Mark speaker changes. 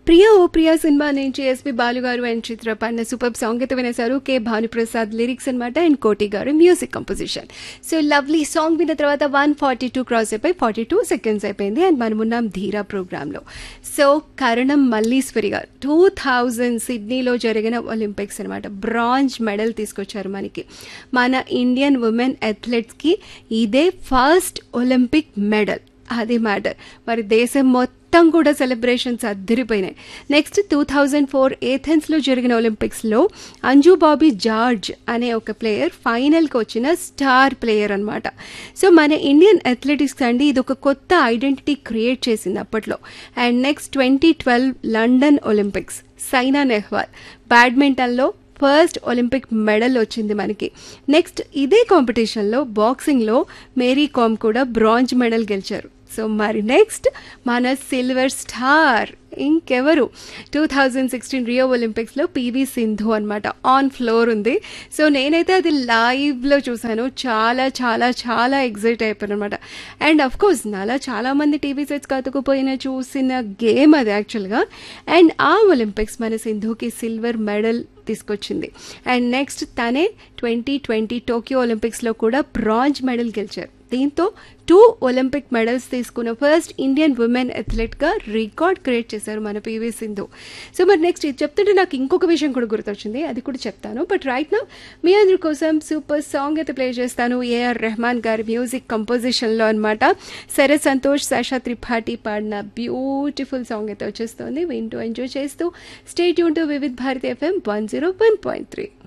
Speaker 1: ప్రియా ఓ Priya cinema నుంచి SP Balu గారు and చిత్ర పాడిన సూపర్ సాంగ్ అయితే వినేశారు. కే భానుప్రసాద్ లిరిక్స్ అనమాట అండ్ కోటి గారు music composition. So lovely song విన్న తర్వాత 142 క్రాస్ అయిపోయి 42 సెకండ్స్ అయిపోయింది అండ్ మనమున్నాం ధీరా ప్రోగ్రాంలో. సో కరణం మల్లీశ్వరి గారు 2000 సిడ్నీలో జరిగిన ఒలింపిక్స్ అనమాట బ్రాంజ్ మెడల్ తీసుకొచ్చారు మనకి. మన ఇండియన్ ఉమెన్ అథ్లెట్స్కి ఇదే ఫస్ట్ ఒలింపిక్ మెడల్. అది మ్యాటర్. మరి దేశం మొత్తం కూడా సెలబ్రేషన్స్ అద్దరిపోయినాయి. నెక్స్ట్ 2004 ఏథెన్స్లో జరిగిన ఒలింపిక్స్లో అంజు బాబీ జార్జ్ అనే ఒక ప్లేయర్ ఫైనల్కి వచ్చిన స్టార్ ప్లేయర్ అనమాట. సో మన ఇండియన్ అథ్లెటిక్స్ అండి ఇది ఒక కొత్త ఐడెంటిటీ క్రియేట్ చేసింది అప్పట్లో. And next 2012 London Olympics Saina Nehwal బ్యాడ్మింటన్లో first Olympic medal వచ్చింది మనకి. నెక్స్ట్ ఇదే కాంపిటీషన్లో బాక్సింగ్లో మేరీ కామ్ కూడా బ్రాంజ్ మెడల్ గెలిచారు. సో మరి నెక్స్ట్ మన సిల్వర్ స్టార్ ఇంకెవరు 2016 రియో ఒలింపిక్స్లో పివి సింధు అనమాట. ఆన్ ఫ్లోర్ ఉంది. సో నేనైతే అది లైవ్లో చూసాను. చాలా చాలా చాలా ఎగ్జైట్ అయిపోయాను అనమాట. అండ్ అఫ్ కోర్స్ నాలా చాలామంది టీవీ సెట్స్ కతుకుపోయిన చూసిన గేమ్ అది యాక్చువల్గా. అండ్ ఆ ఒలింపిక్స్ మన సింధుకి సిల్వర్ మెడల్ తీసుకొచ్చింది. అండ్ నెక్స్ట్ తనే 2020 టోక్యో ఒలింపిక్స్లో కూడా బ్రాంజ్ మెడల్ గెలిచారు. దీంతో 2 ఒలింపిక్ మెడల్స్ తీసుకున్న first Indian women అథ్లెట్గా record create చేశారు మన పివి సింధు. సో మరి నెక్స్ట్ ఇది చెప్తుంటే నాకు ఇంకొక విషయం కూడా గుర్తొచ్చింది, అది కూడా చెప్తాను. బట్ రైట్ నౌ మీ అందరి కోసం సూపర్ సాంగ్ అయితే ప్లే చేస్తాను. ఏఆర్ రెహమాన్ గారి మ్యూజిక్ కంపోజిషన్లో అనమాట. సరే సంతోష్ సాషా త్రిపాఠి పాడిన బ్యూటిఫుల్ సాంగ్ అయితే వచ్చేస్తుంది. వింటూ ఎంజాయ్ చేస్తూ stay tune to Vividh Bharati FM 101.3.